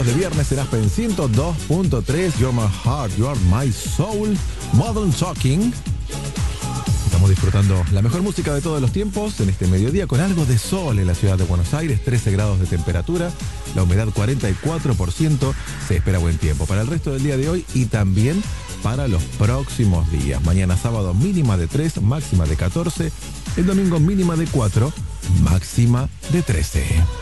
momentos de viernes en Aspen 102.3. You're my heart, you're my soul. Modern Talking. Estamos disfrutando la mejor música de todos los tiempos en este mediodía con algo de sol en la ciudad de Buenos Aires, 13 grados de temperatura, la humedad 44%, se espera buen tiempo para el resto del día de hoy y también para los próximos días. Mañana sábado mínima de 3, máxima de 14, el domingo mínima de 4, máxima de 13.